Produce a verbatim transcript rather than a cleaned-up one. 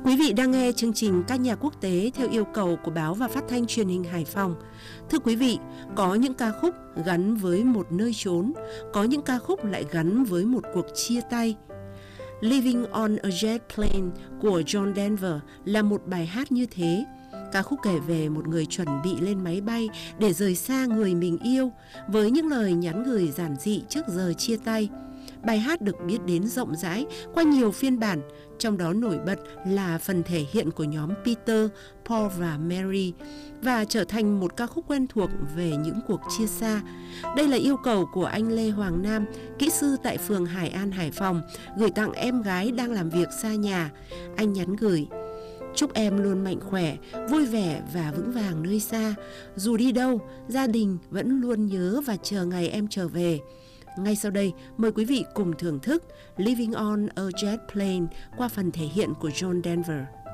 Quý vị đang nghe chương trình Ca nhạc quốc tế theo yêu cầu của báo và phát thanh truyền hình Hải Phòng. Thưa quý vị, có những ca khúc gắn với một nơi chốn, có những ca khúc lại gắn với một cuộc chia tay. Living on a Jet Plane của John Denver là một bài hát như thế. Ca khúc kể về một người chuẩn bị lên máy bay để rời xa người mình yêu, với những lời nhắn gửi giản dị trước giờ chia tay. Bài hát được biết đến rộng rãi qua nhiều phiên bản, trong đó nổi bật là phần thể hiện của nhóm Peter, Paul và Mary, và trở thành một ca khúc quen thuộc về những cuộc chia xa. Đây là yêu cầu của anh Lê Hoàng Nam, kỹ sư tại phường Hải An, Hải Phòng, gửi tặng em gái đang làm việc xa nhà. Anh nhắn gửi: chúc em luôn mạnh khỏe, vui vẻ và vững vàng nơi xa. Dù đi đâu, gia đình vẫn luôn nhớ và chờ ngày em trở về. Ngay sau đây, mời quý vị cùng thưởng thức Living on a Jet Plane qua phần thể hiện của John Denver.